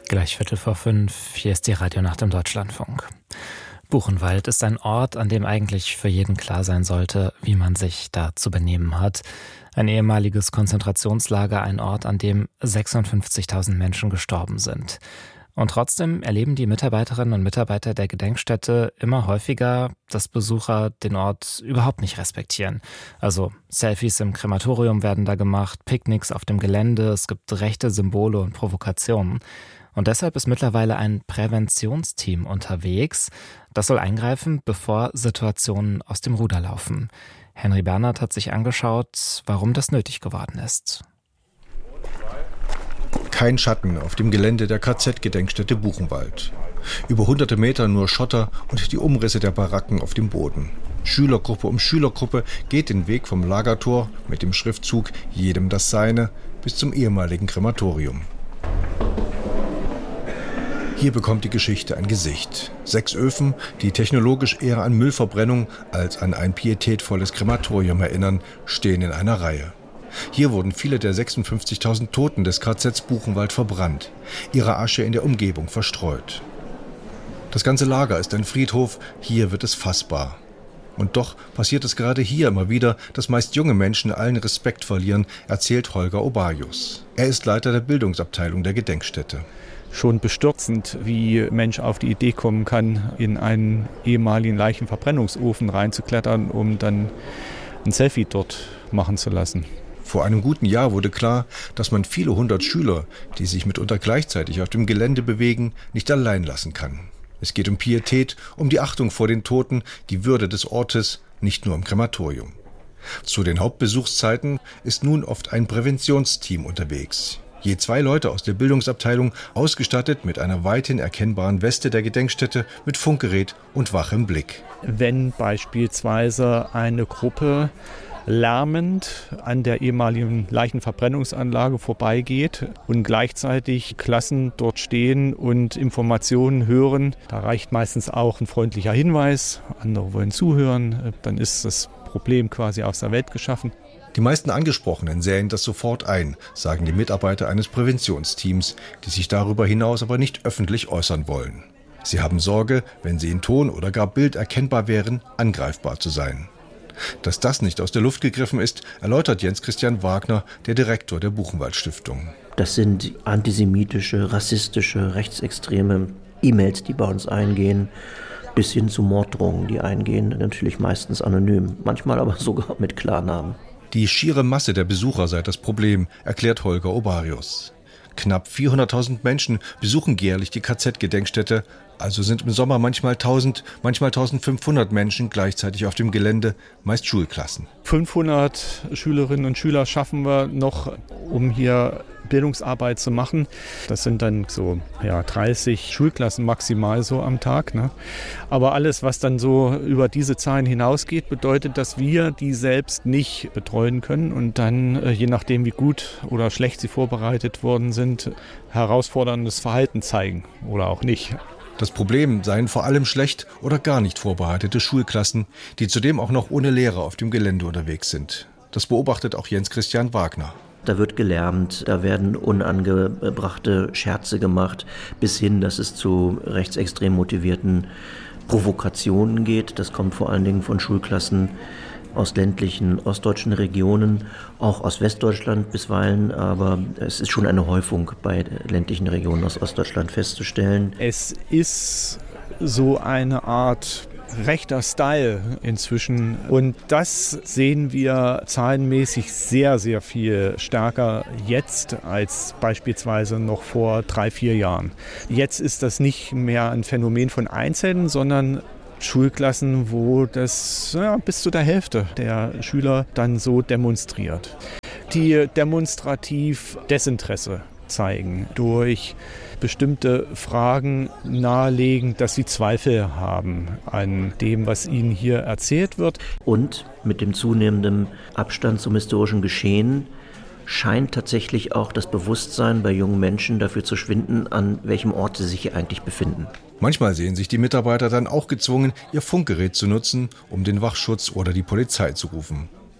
Gleich 4:45, hier ist die Radionacht im Deutschlandfunk. Buchenwald ist ein Ort, an dem eigentlich für jeden klar sein sollte, wie man sich da zu benehmen hat. Ein ehemaliges Konzentrationslager, ein Ort, an dem 56.000 Menschen gestorben sind. Und trotzdem erleben die Mitarbeiterinnen und Mitarbeiter der Gedenkstätte immer häufiger, dass Besucher den Ort überhaupt nicht respektieren. Also Selfies im Krematorium werden da gemacht, Picknicks auf dem Gelände, es gibt rechte Symbole und Provokationen. Und deshalb ist mittlerweile ein Präventionsteam unterwegs. Das soll eingreifen, bevor Situationen aus dem Ruder laufen. Henry Bernhard hat sich angeschaut, warum das nötig geworden ist. Kein Schatten auf dem Gelände der KZ-Gedenkstätte Buchenwald. Über hunderte Meter nur Schotter und die Umrisse der Baracken auf dem Boden. Schülergruppe um Schülergruppe geht den Weg vom Lagertor mit dem Schriftzug »Jedem das Seine« bis zum ehemaligen Krematorium. Hier bekommt die Geschichte ein Gesicht. 6 Öfen, die technologisch eher an Müllverbrennung als an ein pietätvolles Krematorium erinnern, stehen in einer Reihe. Hier wurden viele der 56.000 Toten des KZs Buchenwald verbrannt, ihre Asche in der Umgebung verstreut. Das ganze Lager ist ein Friedhof, hier wird es fassbar. Und doch passiert es gerade hier immer wieder, dass meist junge Menschen allen Respekt verlieren, erzählt Holger Obarius. Er ist Leiter der Bildungsabteilung der Gedenkstätte. Schon bestürzend, wie ein Mensch auf die Idee kommen kann, in einen ehemaligen Leichenverbrennungsofen reinzuklettern, um dann ein Selfie dort machen zu lassen. Vor einem guten Jahr wurde klar, dass man viele hundert Schüler, die sich mitunter gleichzeitig auf dem Gelände bewegen, nicht allein lassen kann. Es geht um Pietät, um die Achtung vor den Toten, die Würde des Ortes, nicht nur im Krematorium. Zu den Hauptbesuchszeiten ist nun oft ein Präventionsteam unterwegs. Je 2 Leute aus der Bildungsabteilung, ausgestattet mit einer weithin erkennbaren Weste der Gedenkstätte mit Funkgerät und wachem Blick. Wenn beispielsweise eine Gruppe lärmend an der ehemaligen Leichenverbrennungsanlage vorbeigeht und gleichzeitig Klassen dort stehen und Informationen hören, da reicht meistens auch ein freundlicher Hinweis, andere wollen zuhören, dann ist das Problem quasi aus der Welt geschaffen. Die meisten Angesprochenen sähen das sofort ein, sagen die Mitarbeiter eines Präventionsteams, die sich darüber hinaus aber nicht öffentlich äußern wollen. Sie haben Sorge, wenn sie in Ton oder gar Bild erkennbar wären, angreifbar zu sein. Dass das nicht aus der Luft gegriffen ist, erläutert Jens Christian Wagner, der Direktor der Buchenwald-Stiftung. Das sind antisemitische, rassistische, rechtsextreme E-Mails, die bei uns eingehen, bis hin zu Morddrohungen, die eingehen, natürlich meistens anonym, manchmal aber sogar mit Klarnamen. Die schiere Masse der Besucher sei das Problem, erklärt Holger Obarius. Knapp 400.000 Menschen besuchen jährlich die KZ-Gedenkstätte, also sind im Sommer manchmal 1.000, manchmal 1.500 Menschen gleichzeitig auf dem Gelände, meist Schulklassen. 500 Schülerinnen und Schüler schaffen wir noch, um hier Bildungsarbeit zu machen. Das sind dann so 30 Schulklassen maximal so am Tag. Ne? Aber alles, was dann so über diese Zahlen hinausgeht, bedeutet, dass wir die selbst nicht betreuen können und dann, je nachdem wie gut oder schlecht sie vorbereitet worden sind, herausforderndes Verhalten zeigen oder auch nicht. Das Problem seien vor allem schlecht oder gar nicht vorbereitete Schulklassen, die zudem auch noch ohne Lehrer auf dem Gelände unterwegs sind. Das beobachtet auch Jens Christian Wagner. Da wird gelärmt, da werden unangebrachte Scherze gemacht, bis hin, dass es zu rechtsextrem motivierten Provokationen geht. Das kommt vor allen Dingen von Schulklassen aus ländlichen, ostdeutschen Regionen, auch aus Westdeutschland bisweilen, aber es ist schon eine Häufung bei ländlichen Regionen aus Ostdeutschland festzustellen. Es ist so eine Art rechter Style inzwischen und das sehen wir zahlenmäßig sehr, sehr viel stärker jetzt als beispielsweise noch vor 3-4 Jahren. Jetzt ist das nicht mehr ein Phänomen von Einzelnen, sondern Schulklassen, wo das bis zu der Hälfte der Schüler dann so demonstriert. Die demonstrativ Desinteresse zeigen, durch bestimmte Fragen nahelegen, dass sie Zweifel haben an dem, was ihnen hier erzählt wird. Und mit dem zunehmenden Abstand zum historischen Geschehen scheint tatsächlich auch das Bewusstsein bei jungen Menschen dafür zu schwinden, an welchem Ort sie sich hier eigentlich befinden. Manchmal sehen sich die Mitarbeiter dann auch gezwungen, ihr Funkgerät zu nutzen, um den Wachschutz oder die Polizei zu rufen.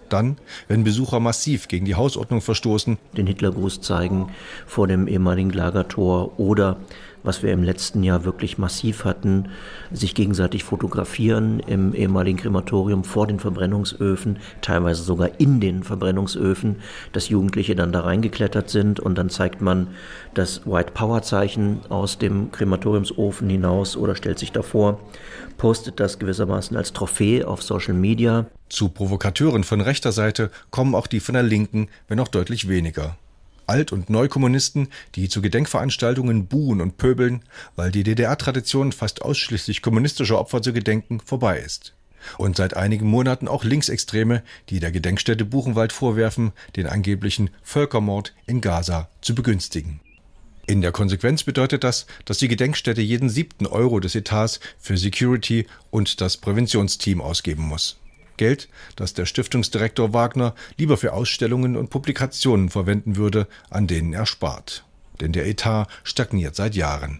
Dann, wenn Besucher massiv gegen die Hausordnung verstoßen, den Hitlergruß zeigen vor dem ehemaligen Lagertor oder, was wir im letzten Jahr wirklich massiv hatten, sich gegenseitig fotografieren im ehemaligen Krematorium vor den Verbrennungsöfen, teilweise sogar in den Verbrennungsöfen, dass Jugendliche dann da reingeklettert sind und dann zeigt man das White Power Zeichen aus dem Krematoriumsofen hinaus oder stellt sich davor, postet das gewissermaßen als Trophäe auf Social Media. Zu Provokateuren von rechter Seite kommen auch die von der Linken, wenn auch deutlich weniger. Alt- und Neukommunisten, die zu Gedenkveranstaltungen buhen und pöbeln, weil die DDR-Tradition fast ausschließlich kommunistischer Opfer zu gedenken vorbei ist. Und seit einigen Monaten auch Linksextreme, die der Gedenkstätte Buchenwald vorwerfen, den angeblichen Völkermord in Gaza zu begünstigen. In der Konsequenz bedeutet das, dass die Gedenkstätte jeden 7. Euro des Etats für Security und das Präventionsteam ausgeben muss. Geld, das der Stiftungsdirektor Wagner lieber für Ausstellungen und Publikationen verwenden würde, an denen er spart. Denn der Etat stagniert seit Jahren.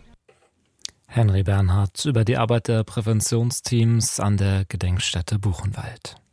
Henry Bernhard über die Arbeit der Präventionsteams an der Gedenkstätte Buchenwald.